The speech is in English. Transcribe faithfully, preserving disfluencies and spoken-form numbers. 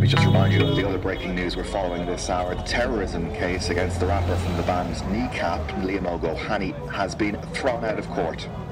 me just remind you of the other breaking news we're following this hour. The terrorism case against the rapper from the band Kneecap, Liam O'Gohany, has been thrown out of court.